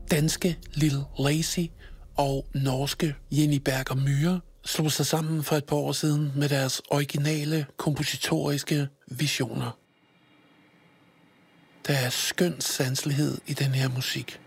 Danske Lil Lazy og norske Jenny Berger Myhre slog sig sammen for et par år siden med deres originale kompositoriske visioner. Der er skøn sanselighed i den her musik.